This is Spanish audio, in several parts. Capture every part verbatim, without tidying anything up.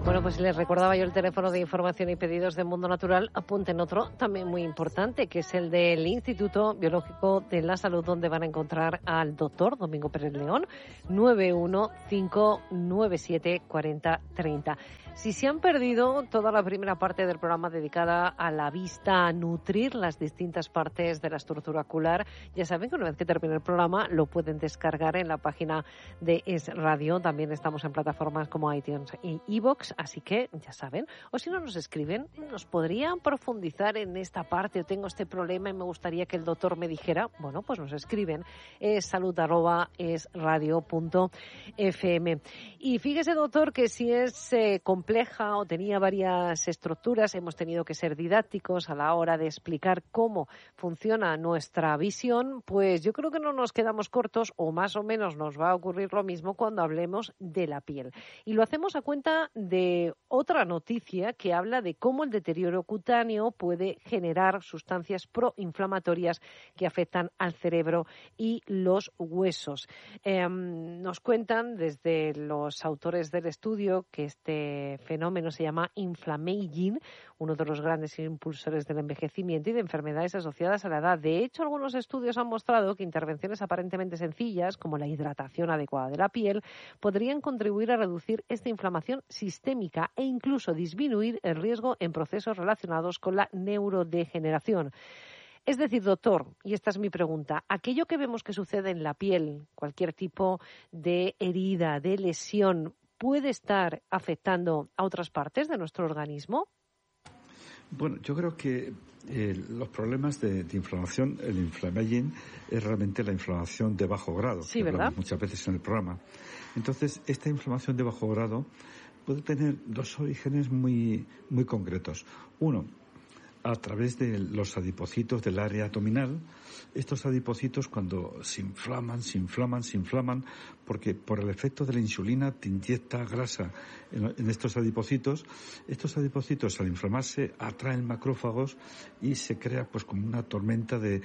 Bueno, pues les recordaba yo el teléfono de información y pedidos de Mundo Natural. Apunten otro también muy importante, que es el del Instituto Biológico de la Salud, donde van a encontrar al doctor Domingo Pérez León, nueve uno cinco nueve siete cuatro cero tres cero. Si se han perdido toda la primera parte del programa dedicada a la vista, a nutrir las distintas partes de la estructura ocular, ya saben que una vez que termine el programa lo pueden descargar en la página de Es Radio. También estamos en plataformas como iTunes y iVoox, así que ya saben. O si no, nos escriben, ¿nos podrían profundizar en esta parte? O tengo este problema y me gustaría que el doctor me dijera. Bueno, pues nos escriben. Es salud arroba es radio punto f m. Y fíjese, doctor, que si es eh, compleja o tenía varias estructuras, hemos tenido que ser didácticos a la hora de explicar cómo funciona nuestra visión, pues yo creo que no nos quedamos cortos, o más o menos nos va a ocurrir lo mismo cuando hablemos de la piel. Y lo hacemos a cuenta de otra noticia que habla de cómo el deterioro cutáneo puede generar sustancias proinflamatorias que afectan al cerebro y los huesos. Eh, nos cuentan desde los autores del estudio que este fenómeno se llama inflammaging, uno de los grandes impulsores del envejecimiento y de enfermedades asociadas a la edad. De hecho, algunos estudios han mostrado que intervenciones aparentemente sencillas, como la hidratación adecuada de la piel, podrían contribuir a reducir esta inflamación sistémica e incluso disminuir el riesgo en procesos relacionados con la neurodegeneración. Es decir, doctor, y esta es mi pregunta, aquello que vemos que sucede en la piel, cualquier tipo de herida, de lesión, ¿puede estar afectando a otras partes de nuestro organismo? Bueno, yo creo que eh, los problemas de, de inflamación, el inflammaging es realmente la inflamación de bajo grado, sí, que ¿verdad? hablamos muchas veces en el programa. Entonces, esta inflamación de bajo grado puede tener dos orígenes muy, muy concretos. Uno, a través de los adipocitos del área abdominal. Estos adipocitos, cuando se inflaman, se inflaman, se inflaman, porque por el efecto de la insulina te inyecta grasa en, en estos adipocitos. Estos adipocitos, al inflamarse, atraen macrófagos y se crea pues como una tormenta de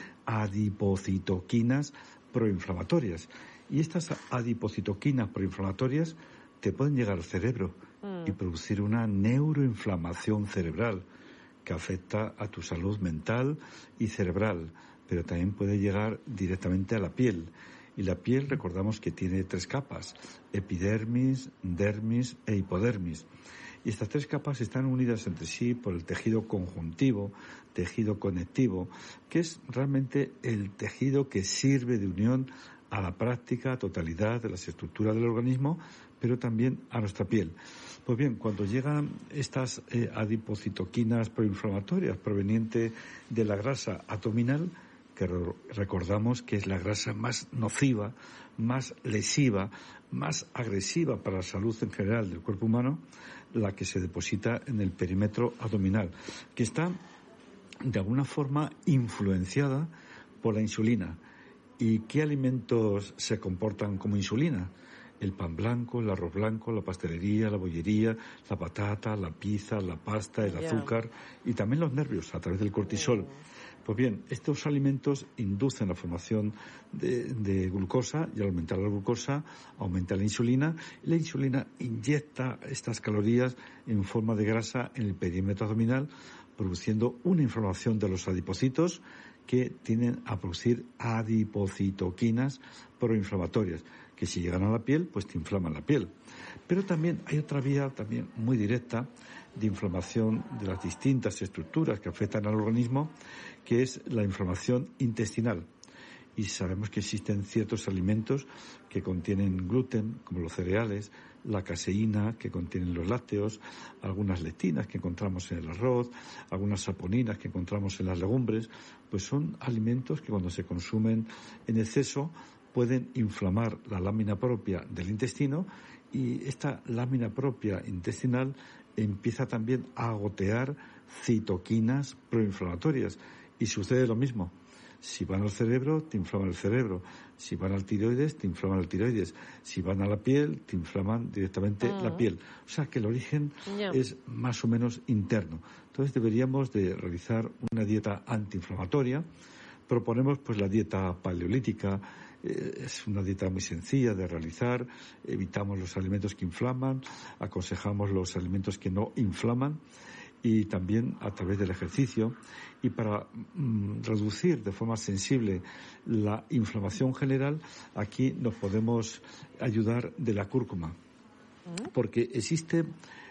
adipocitoquinas proinflamatorias. Y estas adipocitoquinas proinflamatorias te pueden llegar al cerebro mm. y producir una neuroinflamación cerebral que afecta a tu salud mental y cerebral, pero también puede llegar directamente a la piel. Y la piel, recordamos que tiene tres capas: epidermis, dermis e hipodermis. Y estas tres capas están unidas entre sí por el tejido conjuntivo, tejido conectivo, que es realmente el tejido que sirve de unión a la práctica totalidad de las estructuras del organismo, pero también a nuestra piel. Pues bien, cuando llegan estas eh, adipocitoquinas proinflamatorias provenientes de la grasa abdominal, que re- recordamos que es la grasa más nociva, más lesiva, más agresiva para la salud en general del cuerpo humano, la que se deposita en el perímetro abdominal, que está de alguna forma influenciada por la insulina. ¿Y qué alimentos se comportan como insulina? El pan blanco, el arroz blanco, la pastelería, la bollería, la patata, la pizza, la pasta, el azúcar y también los nervios a través del cortisol. Pues bien, estos alimentos inducen la formación de, de glucosa y al aumentar la glucosa aumenta la insulina y la insulina inyecta estas calorías en forma de grasa en el perímetro abdominal, produciendo una inflamación de los adipocitos que tienden a producir adipocitoquinas proinflamatorias, que si llegan a la piel, pues te inflaman la piel. Pero también hay otra vía también muy directa de inflamación de las distintas estructuras que afectan al organismo, que es la inflamación intestinal. Y sabemos que existen ciertos alimentos que contienen gluten, como los cereales, la caseína que contienen los lácteos, algunas lectinas que encontramos en el arroz, algunas saponinas que encontramos en las legumbres, pues son alimentos que cuando se consumen en exceso pueden inflamar la lámina propia del intestino y esta lámina propia intestinal empieza también a gotear citoquinas proinflamatorias y sucede lo mismo. Si van al cerebro, te inflaman el cerebro. Si van al tiroides, te inflaman el tiroides. Si van a la piel, te inflaman directamente uh-huh. la piel. O sea que el origen yeah. es más o menos interno. Entonces deberíamos de realizar una dieta antiinflamatoria. Proponemos pues la dieta paleolítica, Eh, es una dieta muy sencilla de realizar, evitamos los alimentos que inflaman, aconsejamos los alimentos que no inflaman, y también a través del ejercicio, y para mm, reducir de forma sensible la inflamación general, aquí nos podemos ayudar de la cúrcuma, porque existe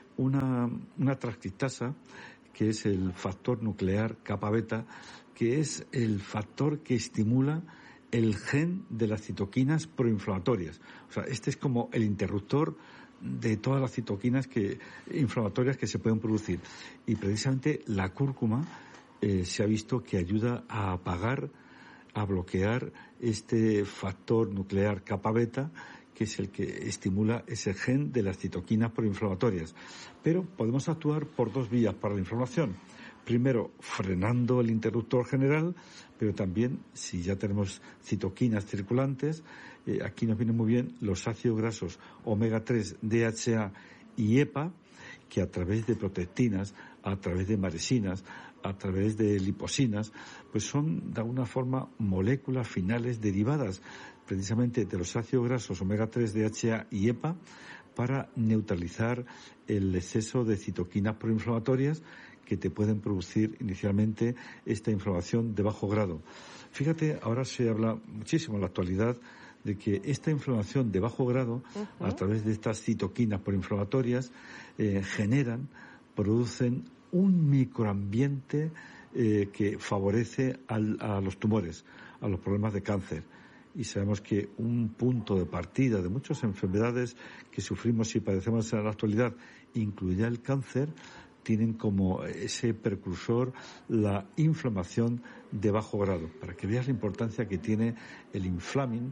una, una transcriptasa que es el factor nuclear kappa beta, que es el factor que estimula el gen de las citoquinas proinflamatorias. O sea, este es como el interruptor de todas las citoquinas que, inflamatorias que se pueden producir. Y precisamente la cúrcuma eh, se ha visto que ayuda a apagar, a bloquear este factor nuclear kappa beta, que es el que estimula ese gen de las citoquinas proinflamatorias. Pero podemos actuar por dos vías para la inflamación. Primero, frenando el interruptor general, pero también, si ya tenemos citoquinas circulantes, eh, aquí nos vienen muy bien los ácidos grasos omega tres, D H A y EPA, que a través de protectinas, a través de maresinas, a través de liposinas, pues son de alguna forma moléculas finales derivadas precisamente de los ácidos grasos omega tres, D H A y EPA para neutralizar el exceso de citoquinas proinflamatorias que te pueden producir inicialmente esta inflamación de bajo grado. Fíjate, ahora se habla muchísimo en la actualidad de que esta inflamación de bajo grado, uh-huh. a través de estas citoquinas proinflamatorias, eh, generan, producen un microambiente eh, que favorece al, a los tumores, a los problemas de cáncer. Y sabemos que un punto de partida de muchas enfermedades que sufrimos y padecemos en la actualidad, incluida el cáncer, tienen como ese precursor la inflamación de bajo grado, para que veas la importancia que tiene el inflamin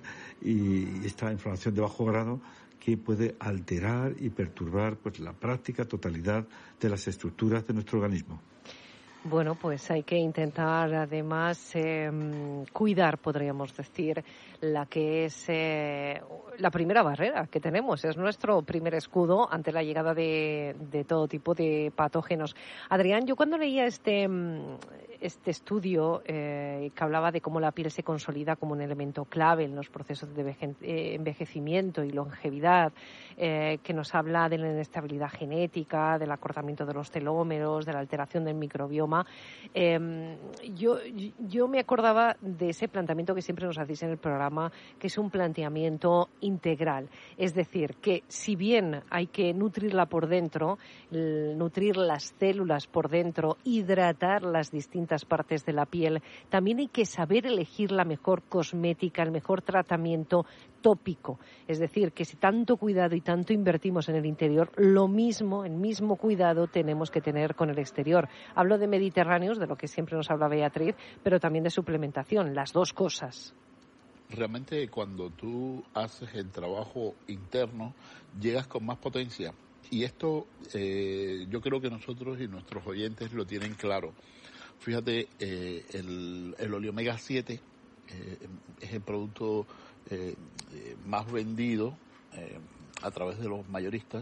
y esta inflamación de bajo grado, que puede alterar y perturbar pues la práctica totalidad de las estructuras de nuestro organismo. Bueno, pues hay que intentar además eh, cuidar, podríamos decir, la que es eh, la primera barrera que tenemos. Es nuestro primer escudo ante la llegada de, de todo tipo de patógenos. Adrián, yo cuando leía este, este estudio eh, que hablaba de cómo la piel se consolida como un elemento clave en los procesos de envejecimiento y longevidad, eh, que nos habla de la inestabilidad genética, del acortamiento de los telómeros, de la alteración del microbioma, Eh, yo, yo me acordaba de ese planteamiento que siempre nos hacéis en el programa, que es un planteamiento integral. Es decir, que si bien hay que nutrirla por dentro, nutrir las células por dentro, hidratar las distintas partes de la piel, también hay que saber elegir la mejor cosmética, el mejor tratamiento tópico. Es decir, que si tanto cuidado y tanto invertimos en el interior, lo mismo, el mismo cuidado tenemos que tener con el exterior. Hablo de mediterráneos, de lo que siempre nos habla Beatriz, pero también de suplementación, las dos cosas. Realmente cuando tú haces el trabajo interno, llegas con más potencia. Y esto eh, yo creo que nosotros y nuestros oyentes lo tienen claro. Fíjate, eh, el, el oleomega siete eh, es el producto eh, eh, más vendido eh, a través de los mayoristas.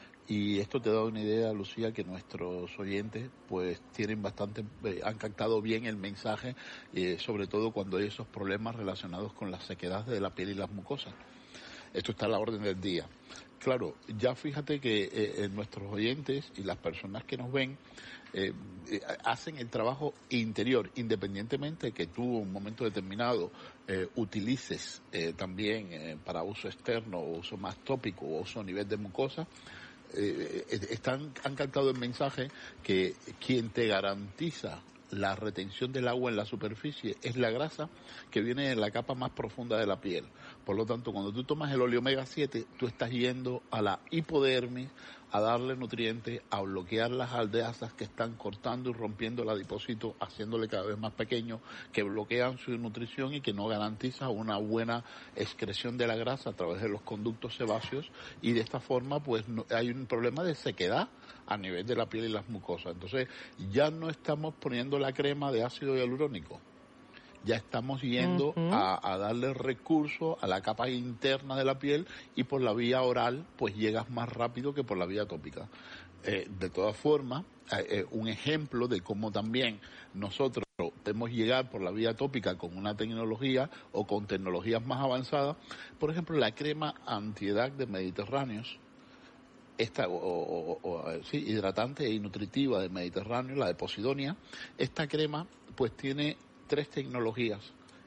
Y esto te da una idea, Lucía, que nuestros oyentes pues tienen bastante, eh, han captado bien el mensaje, eh, sobre todo cuando hay esos problemas relacionados con la sequedad de la piel y las mucosas. Esto está a la orden del día. Claro, ya fíjate que eh, nuestros oyentes y las personas que nos ven eh, eh, hacen el trabajo interior, independientemente que tú en un momento determinado eh, utilices eh, también eh, para uso externo o uso más tópico o uso a nivel de mucosa. Eh, están, han captado el mensaje que quien te garantiza la retención del agua en la superficie es la grasa que viene en la capa más profunda de la piel. Por lo tanto, cuando tú tomas el oleomega siete, tú estás yendo a la hipodermis, a darle nutrientes, a bloquear las aldeasas que están cortando y rompiendo el adipocito, haciéndole cada vez más pequeño, que bloquean su nutrición y que no garantiza una buena excreción de la grasa a través de los conductos sebáceos, y de esta forma pues no, hay un problema de sequedad a nivel de la piel y las mucosas. Entonces ya no estamos poniendo la crema de ácido hialurónico, ya estamos yendo uh-huh. a, a darle recurso a la capa interna de la piel, y por la vía oral pues llegas más rápido que por la vía tópica. Eh, de todas formas, eh, un ejemplo de cómo también nosotros podemos llegar por la vía tópica con una tecnología o con tecnologías más avanzadas. Por ejemplo, la crema antiedad de Mediterráneos, esta o, o, o, sí, hidratante y nutritiva de Mediterráneo, la de Posidonia. Esta crema pues tiene tres tecnologías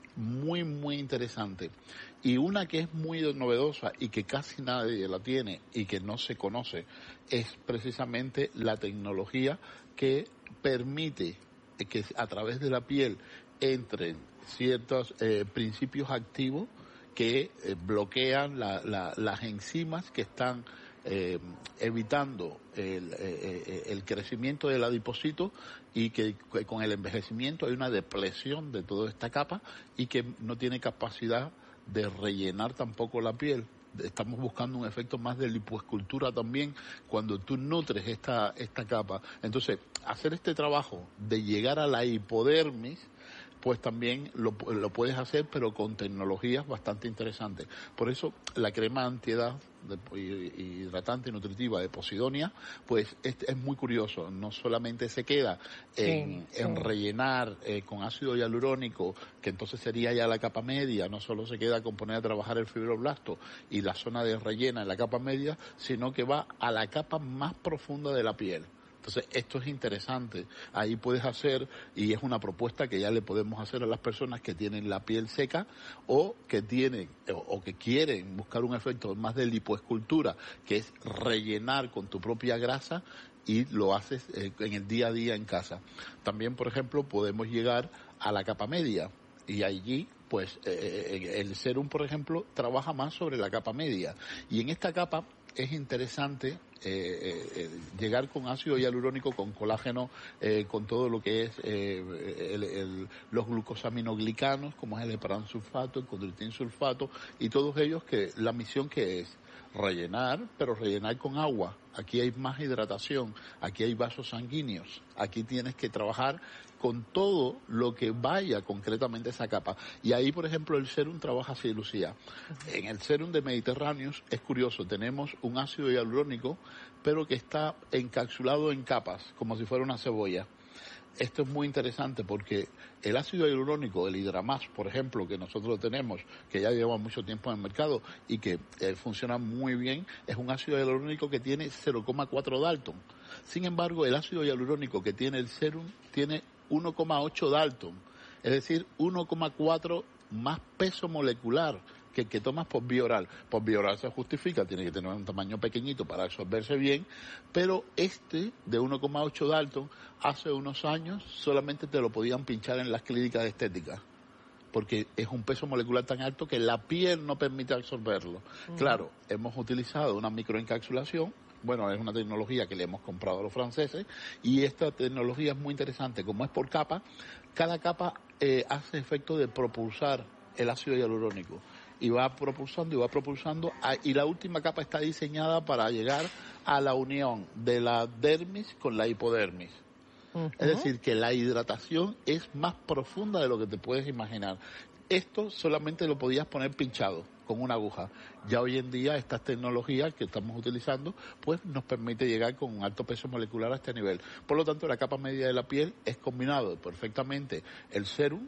muy muy interesantes, y una que es muy novedosa y que casi nadie la tiene y que no se conoce es precisamente la tecnología que permite que a través de la piel entren ciertos eh, principios activos que eh, bloquean la, la, las enzimas que están Eh, evitando el, eh, el crecimiento del adipocito, y que, que con el envejecimiento hay una depresión de toda esta capa y que no tiene capacidad de rellenar tampoco la piel. Estamos buscando un efecto más de lipoescultura también cuando tú nutres esta, esta capa. Entonces, hacer este trabajo de llegar a la hipodermis, pues también lo, lo puedes hacer, pero con tecnologías bastante interesantes. Por eso, la crema antiedad de, hidratante y nutritiva de Posidonia, pues es, es muy curioso. No solamente se queda en, sí, en sí. rellenar eh, con ácido hialurónico, que entonces sería ya la capa media, no solo se queda con poner a trabajar el fibroblasto y la zona de rellena en la capa media, sino que va a la capa más profunda de la piel. Entonces, esto es interesante. Ahí puedes hacer, y es una propuesta que ya le podemos hacer a las personas que tienen la piel seca o que tienen o, o que quieren buscar un efecto más de lipoescultura, que es rellenar con tu propia grasa, y lo haces eh, en el día a día en casa. También, por ejemplo, podemos llegar a la capa media, y allí pues eh, el serum, por ejemplo, trabaja más sobre la capa media, y en esta capa es interesante eh, eh, llegar con ácido hialurónico, con colágeno, eh, con todo lo que es eh, el, el, los glucosaminoglicanos, como es el heparansulfato, el condroitinsulfato, y todos ellos, que la misión que es rellenar, pero rellenar con agua. Aquí hay más hidratación, aquí hay vasos sanguíneos, aquí tienes que trabajar con todo lo que vaya concretamente a esa capa. Y ahí, por ejemplo, el serum trabaja así, Lucía. En el serum de Mediterráneos es curioso, tenemos un ácido hialurónico, pero que está encapsulado en capas, como si fuera una cebolla. Esto es muy interesante porque el ácido hialurónico, el Hidramás, por ejemplo, que nosotros tenemos, que ya lleva mucho tiempo en el mercado y que eh, funciona muy bien, es un ácido hialurónico que tiene cero coma cuatro Dalton. Sin embargo, el ácido hialurónico que tiene el serum tiene uno coma ocho Dalton, es decir, uno coma cuatro más peso molecular que el que tomas por vía oral. Por vía oral se justifica, tiene que tener un tamaño pequeñito para absorberse bien, pero este de uno coma ocho Dalton, hace unos años solamente te lo podían pinchar en las clínicas de estética, porque es un peso molecular tan alto que la piel no permite absorberlo. Uh-huh. Claro, hemos utilizado una microencapsulación. Bueno, es una tecnología que le hemos comprado a los franceses, y esta tecnología es muy interesante. Como es por capa, cada capa eh, hace efecto de propulsar el ácido hialurónico, y va propulsando y va propulsando, a, y la última capa está diseñada para llegar a la unión de la dermis con la hipodermis. Uh-huh. Es decir, que la hidratación es más profunda de lo que te puedes imaginar. Esto solamente lo podías poner pinchado con una aguja. Ya hoy en día estas tecnologías que estamos utilizando pues nos permite llegar con un alto peso molecular a este nivel. Por lo tanto, la capa media de la piel es combinado perfectamente el serum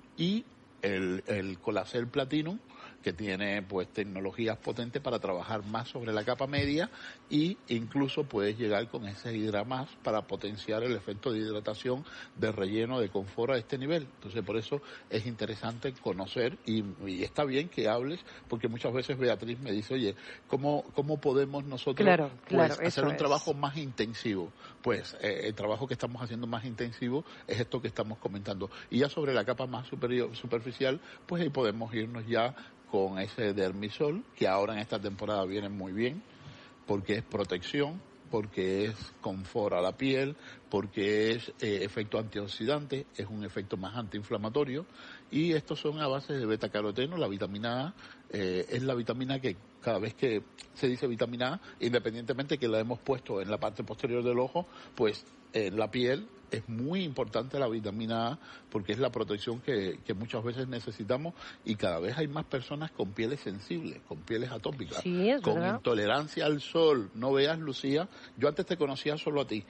y el, el Colacel Platinum, que tiene pues tecnologías potentes para trabajar más sobre la capa media, y incluso puedes llegar con ese Hidramás para potenciar el efecto de hidratación, de relleno, de confort a este nivel. Entonces, por eso es interesante conocer, y, y está bien que hables, porque muchas veces Beatriz me dice, oye, ¿cómo, cómo podemos nosotros claro, pues, claro, hacer un es. trabajo más intensivo? Pues eh, el trabajo que estamos haciendo más intensivo es esto que estamos comentando. Y ya sobre la capa más superior, superficial, pues ahí podemos irnos ya con ese dermisol, que ahora en esta temporada viene muy bien, porque es protección, porque es confort a la piel, porque es eh, efecto antioxidante, es un efecto más antiinflamatorio, y estos son a base de betacaroteno, la vitamina A, eh, es la vitamina que cada vez que se dice vitamina A, independientemente que la hemos puesto en la parte posterior del ojo, pues en la piel es muy importante la vitamina A porque es la protección que, que muchas veces necesitamos y cada vez hay más personas con pieles sensibles, con pieles atópicas, sí, es con verdad. intolerancia al sol. No veas, Lucía, yo antes te conocía solo a ti.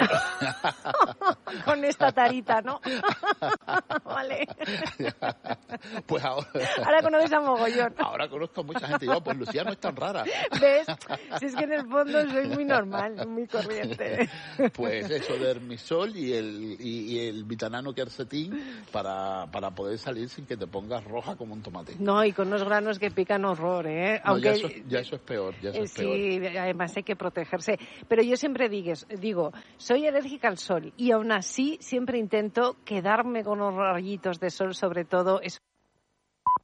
Con esta tarita, ¿no? Vale. Pues ahora... Ahora conoces a mogollón. Ahora conozco a mucha gente y digo, pues Lucía no es tan rara. ¿Ves? Si es que en el fondo soy muy normal, muy corriente. Pues eso, dermisol y el, y, y el vitanano quercetín para, para poder salir sin que te pongas roja como un tomate. No, y con unos granos que pican horror, ¿eh? No, Aunque, ya, eso, ya eso es peor, ya eso eh, es peor. Sí, además hay que protegerse. Pero yo siempre digo, digo, soy alérgica al sol y aún así siempre intento quedarme con unos rayitos de sol, sobre todo eso.